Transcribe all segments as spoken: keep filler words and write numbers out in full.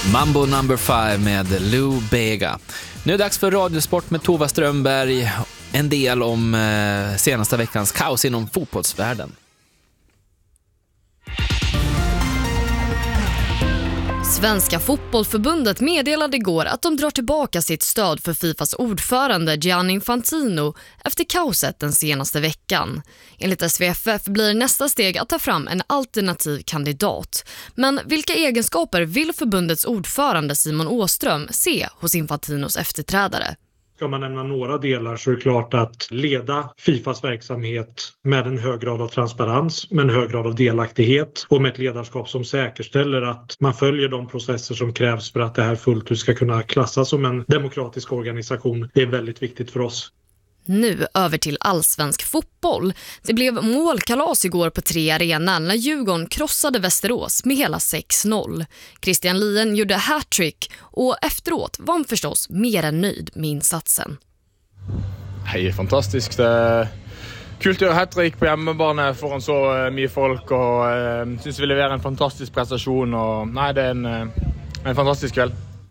Mambo number five med Lou Bega. Nu är det dags för Radiosport med Tova Strömberg. En del om eh, senaste veckans kaos inom fotbollsvärlden. Svenska fotbollförbundet meddelade igår att de drar tillbaka sitt stöd för Fifas ordförande Gianni Infantino efter kaoset den senaste veckan. Enligt S V F F blir nästa steg att ta fram en alternativ kandidat. Men vilka egenskaper vill förbundets ordförande Simon Åström se hos Infantinos efterträdare? Ska man nämna några delar så är det klart att leda Fifas verksamhet med en hög grad av transparens, med en hög grad av delaktighet och med ett ledarskap som säkerställer att man följer de processer som krävs för att det här fullt ut ska kunna klassas som en demokratisk organisation. Det är väldigt viktigt för oss. Nu över till allsvensk fotboll. Det blev målkalas igår på tre arenan när Djurgården krossade Västerås med hela sex noll. Christian Lien gjorde hattrick och efteråt var han förstås mer än nöjd med insatsen. Det är fantastiskt. Kult å gjøre hattrick på hjemmebane foran så mye folk och uh, synes vi leverer en fantastisk prestation och nej, det är en, en fantastisk kväll.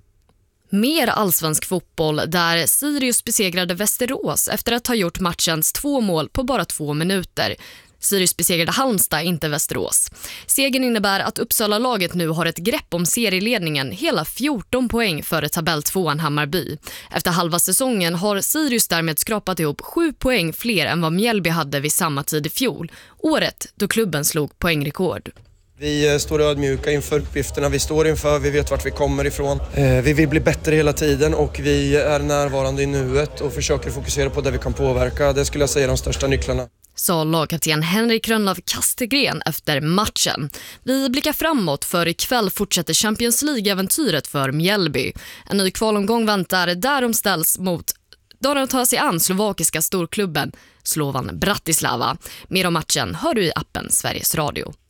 Mer allsvensk fotboll där Sirius besegrade Västerås efter att ha gjort matchens två mål på bara två minuter. Sirius besegrade Halmstad, inte Västerås. Segern innebär att Uppsala-laget nu har ett grepp om serieledningen, hela fjorton poäng före tabelltvåan Hammarby. Efter halva säsongen har Sirius därmed skrapat ihop sju poäng fler än vad Mjällby hade vid samma tid i fjol. Året då klubben slog poängrekord. Vi står ödmjuka inför uppgifterna vi står inför, vi vet vart vi kommer ifrån. Vi vill bli bättre hela tiden och vi är närvarande i nuet och försöker fokusera på det vi kan påverka. Det skulle jag säga är de största nycklarna. Sa lagkapten Henrik Rönnlöf Kastegren efter matchen. Vi blickar framåt för ikväll fortsätter Champions League-äventyret för Mjällby. En ny kvalomgång väntar där de ställs mot där de tar sig an slovakiska storklubben Slovan Bratislava. Mer om matchen hör du i appen Sveriges Radio.